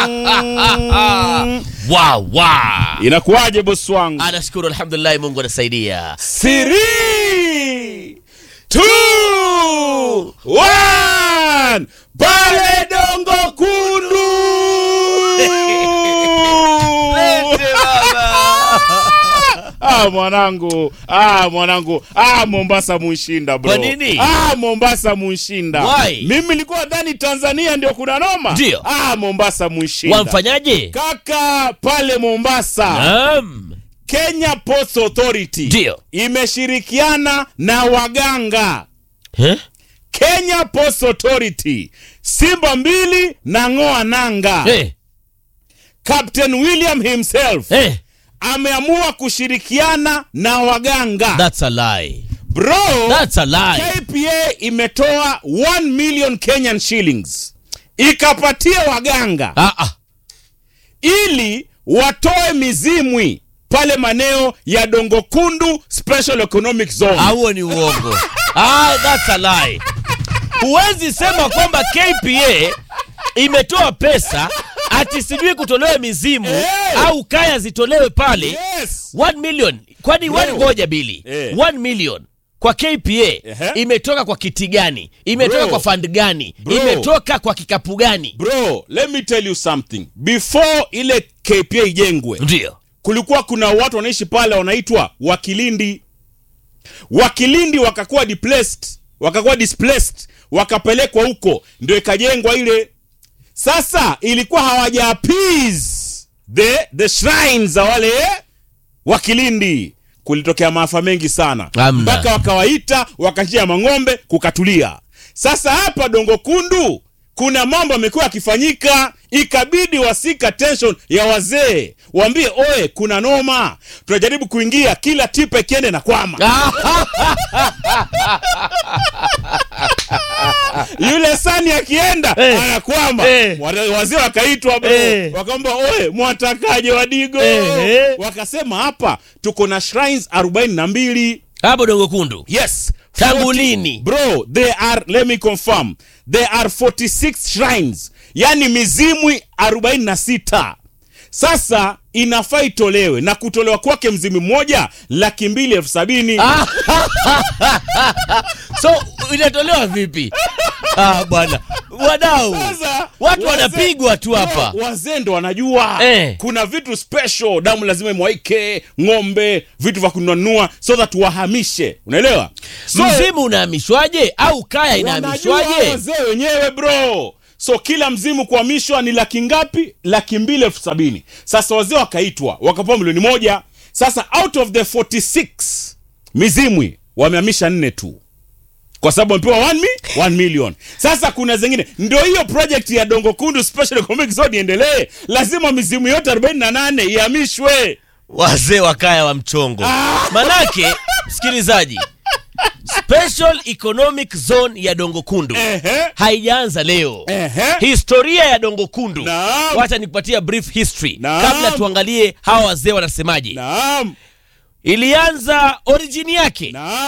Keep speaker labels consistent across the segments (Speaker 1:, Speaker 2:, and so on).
Speaker 1: Wow.
Speaker 2: Inakuaje boss wangu?
Speaker 1: Anashukuru alhamdulillah, Mungu anasaidia.
Speaker 2: 3 2 1 pale Dongo Kundu. Mwanangu. Mombasa munshinda bro.
Speaker 1: Kwa nini?
Speaker 2: Mombasa munshinda.
Speaker 1: Why?
Speaker 2: Mimi nilikuwa dhani Tanzania ndio kuna noma.
Speaker 1: Ndio.
Speaker 2: Mombasa munshinda.
Speaker 1: Wamfanyaje?
Speaker 2: Kaka pale Mombasa. Kenya Ports Authority
Speaker 1: Ndio
Speaker 2: imeshirikiana na waganga. Kenya Ports Authority, Simba 2 na Ngoa Nanga. Captain William himself ameamua kushirikiana na waganga.
Speaker 1: That's a lie.
Speaker 2: Bro,
Speaker 1: that's a lie.
Speaker 2: KPA imetoa 1 million Kenyan shillings ikapatia waganga ili watoe mizimwi pale maneo ya Dongo Kundu Special Economic Zone.
Speaker 1: Huo ni uongo. That's a lie. Huwezi sema kwamba KPA imetoa pesa ati sijui kutolewa mizimu au kaya zitolewe pale.
Speaker 2: Yes.
Speaker 1: 1 million. Kwani ngoja bili. 1 million kwa KPA imetoka kwa kiti gani? Imetoka kwa fund gani? Imetoka kwa kikapu gani?
Speaker 2: Bro, let me tell you something. Before ile KPA ijengwe,
Speaker 1: ndio
Speaker 2: kulikuwa kuna watu wanaishi pale wanaitwa Wakilindi. Wakilindi wakakuwa displaced, wakapelekwa huko, ndio ikajengwa ile. Sasa ilikuwa hawaja appease the shrines za wale Wakilindi. Kulitokea maafa mengi sana mpaka wakawaita wakachia mang'ombe kukatulia. Sasa hapa Dongo Kundu kuna mambo yamekuwa yakifanyika, ikabidi wasika tension ya wazee, waambie oe kuna noma, tunajaribu kuingia, kila tipe kiende na kwama. Yule sani akienda anakwama. Wazee wakaitwa bro, wakaomba oe mwatakaje wadigo. Wakasema hapa tuko na shrines 42
Speaker 1: hapo Dongo Kundu.
Speaker 2: Yes.
Speaker 1: Tangu lini?
Speaker 2: Bro, let me confirm. There are 46 shrines. Yani mizimwi 46. Sasa inafaa itolewe, na kutolewa kwake mzimu mmoja 270,000.
Speaker 1: So inatolewa vipi? Bwana. Wadau. Watu wanapigwa tu hapa.
Speaker 2: Wazee ndo wanajua. Kuna vitu special, damu lazima imwaike, ng'ombe, vitu vya kununua so that wahamishe. Unaelewa?
Speaker 1: So mzimu unahamishwaje au kaya inahamishwaje?
Speaker 2: Wazee wenyewe bro. So kila mzimu kuhamishwa ni laki ngapi? 270,000. Sasa wazee wakaitwa, wakapewa 1,000,000. Sasa out of the 46 mizimwi wamehamisha 4 tu, kwa sababu wamepewa 1 million. Sasa kuna zingine, ndio hiyo project ya Dongo Kundu Special Economic Zone iendelee, lazima mizimu yote 48 ihamishwe.
Speaker 1: Wazee wakaya wa mchongo. Manake msikilizaji, Special Economic Zone ya Dongo Kundu haijaanza leo. Historia ya Dongo Kundu, wacha nikupatia brief history kabla tuangalie hawa wazee wanasemaje. Ilianza origin yake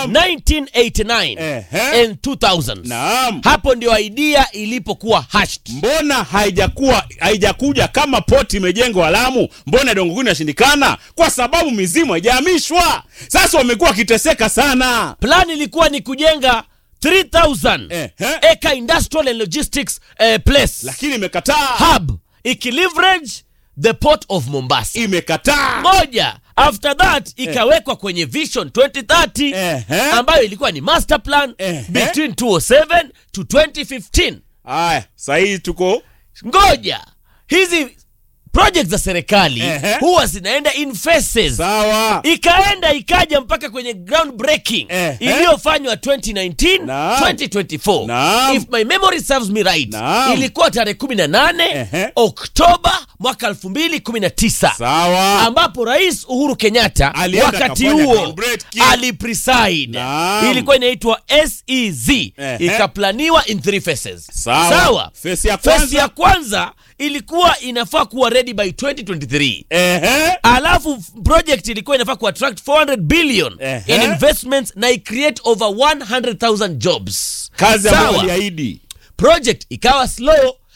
Speaker 1: 1989 and 2000. Hapo ndio idea ilipokuwa hashed.
Speaker 2: Mbona haijakuja kama poti imejengwa Lamu? Mbona Dongo Kundu inashindikana? Kwa sababu mizimu haijahamishwa. Sasa wamekuwa kiteseka sana.
Speaker 1: Plan ilikuwa ni kujenga 3000 acre industrial and logistics place,
Speaker 2: lakini imekataa.
Speaker 1: Hub ikileverage the port of Mombasa.
Speaker 2: Imekataa.
Speaker 1: Moja after that ikawekwa kwenye Vision 2030 ambayo ilikuwa ni master plan between 2007 to 2015.
Speaker 2: Sasa hii tuko
Speaker 1: ngoja. Hizi projects za serikali huwa zinaenda in phases.
Speaker 2: Sawa.
Speaker 1: Ikaja mpaka kwenye ground breaking iliyofanywa 2019 2024. If my memory serves me right, ilikuwa tarehe 18 Oktoba mwaka 2019.
Speaker 2: Sawa.
Speaker 1: Ambapo Rais Uhuru Kenyatta wakati huo alipreside. Ilikuwa inaitwa SEZ. Ikaplaniwa in 3 phases.
Speaker 2: Sawa.
Speaker 1: Phase ya kwanza ilikuwa inafaa kuwa ready by 2023. Alafu project ilikuwa inafaa ku attract 400 billion in investments na create over 100,000 jobs.
Speaker 2: Kazi ambayo waliahidi.
Speaker 1: Project ikawa slow.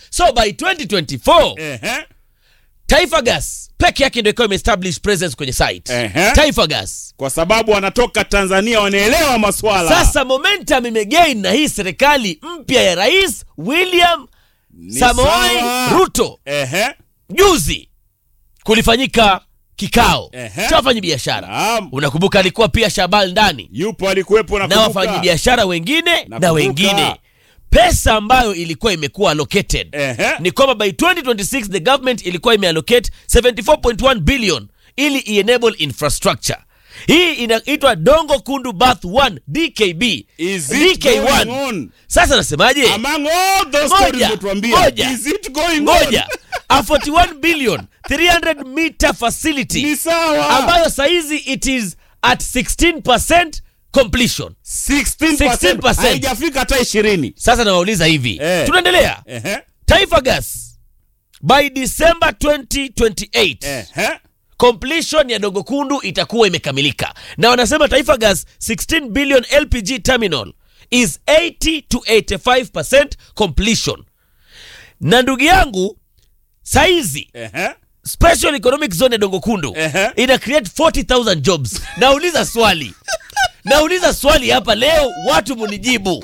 Speaker 1: So by 2024 Taifa Gas peke yake ndio ikawa establish presence kwenye site. Taifa Gas
Speaker 2: kwa sababu wanatoka Tanzania, wanaelewa maswala.
Speaker 1: Sasa momentum imegain na hii serikali mpya ya Rais William Samoei Ruto. Juzi kulifanyika kikao cha wafanyabiashara. Unakumbuka alikuwa pia Shabal ndani.
Speaker 2: Yupo, alikuwepo
Speaker 1: na wafanyabiashara wengine na wengine. Pesa ambayo ilikuwa imekuwa allocated ni kwamba by 2026 the government ilikuwa imeallocate 74.1 billion ili enable infrastructure. Hii inaitwa Dongo Kundu Bath 1 DKB. DK1. Sasa nasemaje?
Speaker 2: Among all those stories utuambia, is it going on?
Speaker 1: A 41 billion 300 meter facility.
Speaker 2: Ni sawa.
Speaker 1: Ambayo saizi it is at 16% completion. 16%.
Speaker 2: Haijafika hata 20.
Speaker 1: Sasa nawauliza hivi. Tunaendelea. Taifa Gas by December 2028 completion ya Dongo Kundu itakuwa imekamilika. Na wanasema Taifa Gas 16 billion LPG terminal is 80 to 85% completion. Na ndugu yangu saizi special economic zone ya Dongo Kundu ina create 40,000 jobs. Nauliza swali hapa leo, watu munijibu.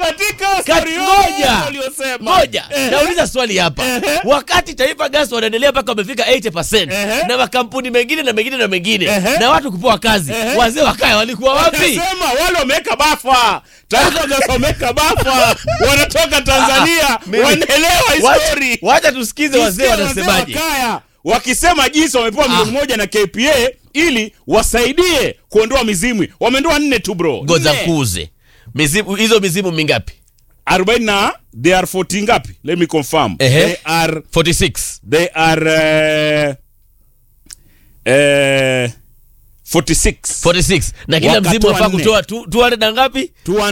Speaker 1: Ngoja. Nauliza swali hapa. Wakati Taifa Gas wanaendelea mpaka wamefika 80% na makampuni mengine na mengine na watu kupewa kazi, wazee wakaya walikuwa wapi?
Speaker 2: Sema wale wameka bafa. Taifa Gas wameka bafa. Wanatoka Tanzania, wanaelewa history.
Speaker 1: Wacha tusikize wazee wanasemaje.
Speaker 2: Wakisema jinsi wamepewa milioni 1 na KPA ili wasaidie kuondoa mizimu. Wameondoa 4 tu bro.
Speaker 1: Ngoja kuuze. Hizo mizimu mingapi?
Speaker 2: 40 na they are 40 ngapi? Let me confirm.
Speaker 1: They are 46.
Speaker 2: They are 46.
Speaker 1: Na kila mzimu wafaa kutoa 200 na ngapi?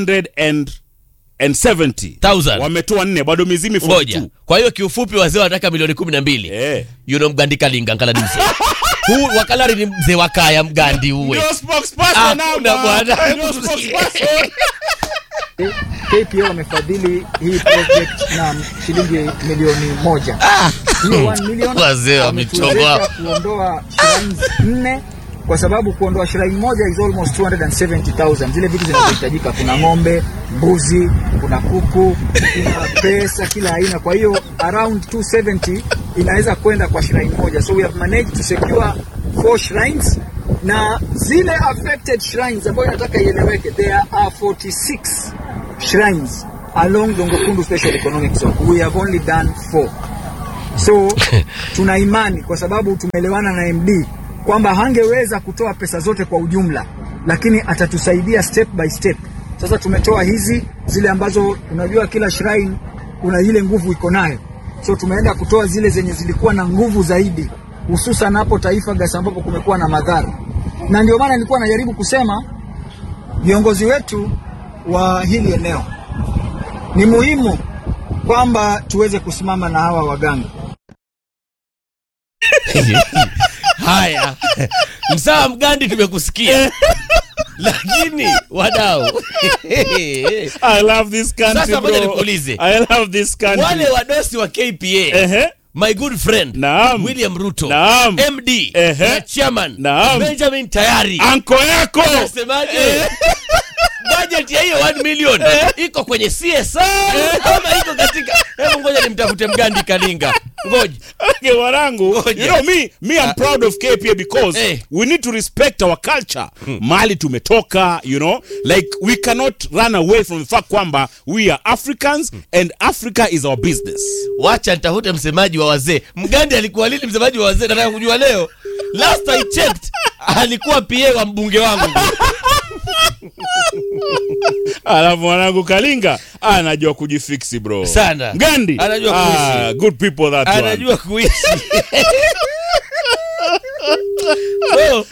Speaker 2: 270,000. Wametoa 4, bado mizimu 42.
Speaker 1: Kwa hiyo kiufupi wazee wanataka milioni 12. You know Mgandika linga ngala dimse. Huu wakalari ni mzee wakaya Mgandi uwe.
Speaker 2: No spokesperson
Speaker 1: na bwana.
Speaker 2: No spokesperson.
Speaker 3: KPA wamefadhili hii project na shilingi milioni 1. Hiyo 1 million
Speaker 1: wazee wamechongoa
Speaker 3: kuondoa shrines 4 kwa sababu kuondoa shrine moja is almost 270,000. Zile vitu zinazohitajika, kuna ng'ombe, mbuzi, kuna kuku, kuna pesa kila aina. Kwa hiyo around 270 inaweza kwenda kwa shrine moja. So we have managed to secure 4 shrines, na zile affected shrines ambayo nataka ieleweke, there are 46 shrines along Dongo Kundu Special Economic Zone. We have only done 4. So tuna imani kwa sababu tumeelewana na MD kwamba hangeweza kutoa pesa zote kwa ujumla, lakini atatusaidia step by step. Sasa tumetoa hizi zile ambazo unajua kila shrine kuna ile nguvu iko nayo. So tumeenda kutoa zile zenye zilikuwa na nguvu zaidi, hususan hapo Taifa Gas ambapo kumekuwa na madhara. Na ndio maana nilikuwa najaribu kusema viongozi wetu wa hili eneo ni muhimu kwamba tuweze kusimama na hawa waganga.
Speaker 1: Haya. Msawa Mgandi tumekusikia. Lakini wadau
Speaker 2: I love this country.
Speaker 1: Sasa moja nikuulize.
Speaker 2: I love this country.
Speaker 1: Wale wadosi wa KPA my good friend William Ruto MD na chairman Benjamin Tayari
Speaker 2: anko yako
Speaker 1: unasemaje? Budget ya hiyo 1 million iko kwenye CSR ama iko katika? Hebu ngoja nimtafute Mgandi Kalinga. Ngoja.
Speaker 2: Okay warangu. You know me I'm proud of KPA because we need to respect our culture. Mali tumetoka, you know, like we cannot run away from the fact kwamba we are Africans and Africa is our business.
Speaker 1: Wacha nitafute msemaji wa wazee. Mgandi alikuwa lini msemaji wa wazee? Nataka kujua leo. Last I checked alikuwa PA wa mbunge wangu.
Speaker 2: Alafu mwanangu Kalinga anajua kujifix bro.
Speaker 1: Sana.
Speaker 2: Mgandi
Speaker 1: anajua kuishi.
Speaker 2: Good people that one.
Speaker 1: Anajua kuishi. So,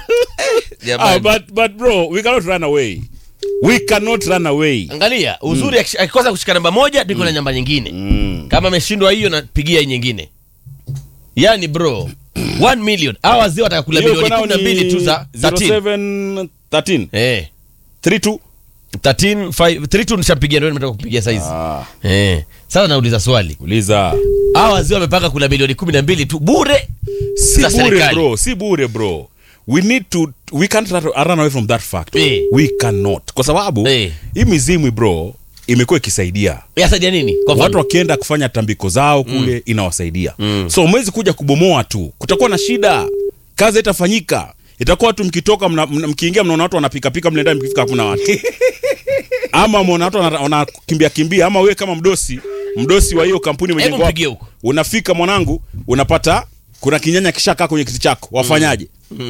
Speaker 2: but bro, we cannot run away. We cannot run away.
Speaker 1: Angalia, uzuri akikosa kushika namba moja ndio kuna namba nyingine. Kama ameshindwa hiyo napigia hii nyingine. Yani bro, 1 million. Hawa wazee watakula milioni 12 tu za
Speaker 2: 0713. 32
Speaker 1: 3-2 nishampigia, ndio nimetoka kupigia saizi. Sasa nauliza swali.
Speaker 2: Uliza.
Speaker 1: Hawa wazee wamepanga kula milioni 12 tu bure.
Speaker 2: Si bure bro. We can't run away from that fact. We cannot. Kwa sababu hii mizimu bro imekuwa ikisaidia.
Speaker 1: Yasaidia nini? Kwa
Speaker 2: watu wakienda kufanya tambiko zao kule inawasaidia. So mwezi kuja kubomoa tu. Kutakuwa na shida. Kazi itafanyika. Itakuwa watu mkitoka mkiingia mnaona watu wanapika pika mle ndani, mkifika hakuna watu. Ama mnaona watu wanakimbia ama wewe kama mdosi wa hiyo kampuni mjengwa. Unafika mwanangu, unapata kuna kinyanya kishakaa kwenye kiti chako. Wafanyaje?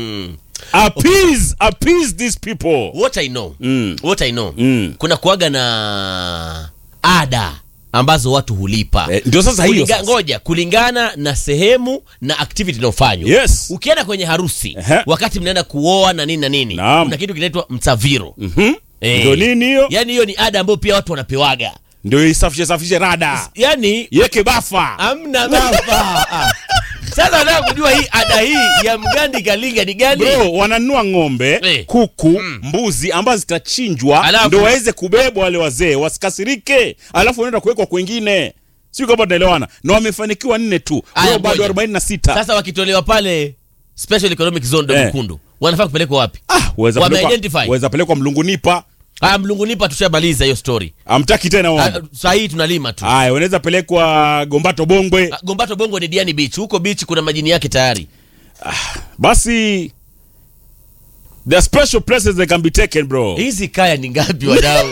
Speaker 2: Appease these people.
Speaker 1: What I know. Kuna kuaga na ada ambazo watu hulipa.
Speaker 2: Ndio sasa hiyo.
Speaker 1: Ngoja, kulingana na sehemu na activity inayofanywa.
Speaker 2: Yes.
Speaker 1: Ukienda kwenye harusi, wakati mnaenda kuoa na nini, kuna kitu kinaitwa mtaviro.
Speaker 2: Ndio nini hiyo?
Speaker 1: Yaani hiyo ni ada ambayo pia watu wanapewaga.
Speaker 2: Ndio isafishe rada.
Speaker 1: Yaani
Speaker 2: yeke bafa.
Speaker 1: Hamna bafa. Sasa nataka kujua hii ada hii ya Mgandi Kalinga ni gani?
Speaker 2: Bro, wananunua ng'ombe, kuku, mbuzi ambazo zitachinjwa ndio waweze kubebwa wale wazee, wasikasirike. Alafu wanaenda kuwekwa kwingine. Sio kama tunaelewana. Na wamefanikiwa 4 tu. Bro, bado 46.
Speaker 1: Sasa wakitolewa pale Special Economic Zone Dongokundu, wanafaa kupelekwa wapi?
Speaker 2: Waweza pelekwa Mlungunipa.
Speaker 1: Mlungunipa tushabaliza hiyo story.
Speaker 2: Amtaki tena wao.
Speaker 1: Sasa hii tunalima tu.
Speaker 2: Wanaweza pelekwa Gombato Bongwe.
Speaker 1: Gombato Bongwe ni Diani Beach. Huko beach kuna majini yake tayari.
Speaker 2: Basi there are special places that can be taken bro.
Speaker 1: Hizi kaya ni ngapi wadau?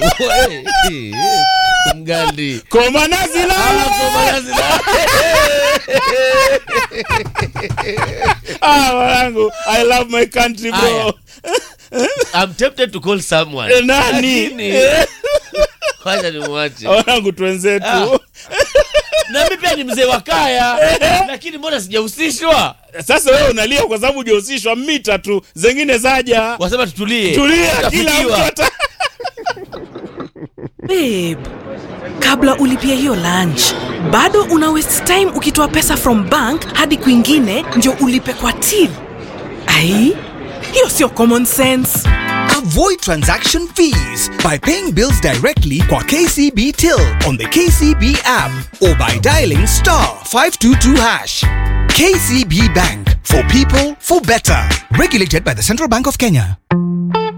Speaker 1: Mgandi.
Speaker 2: Komanazi la. Wanangu, I love my country bro.
Speaker 1: I'm tempted to call someone.
Speaker 2: Nani?
Speaker 1: Kwanza nimwache.
Speaker 2: Wanangu twenzetu.
Speaker 1: Na mimi pia ni mzee wa kaya, lakini mbona sijahusishwa?
Speaker 2: Sasa wewe unalia kwa sababu hujahusishwa, mita tu. Zingine zaja.
Speaker 1: Wasema tutulie.
Speaker 2: Tulia kila mtu.
Speaker 4: Babe, kabla ulipia hiyo lunch, bado una waste time ukitoa pesa from bank hadi kwingine ndio ulipe kwa till. Ai, hiyo sio common sense.
Speaker 5: Avoid transaction fees by paying bills directly kwa KCB Till on the KCB app or by dialing *522#. KCB Bank, for people, for better. Regulated by the Central Bank of Kenya.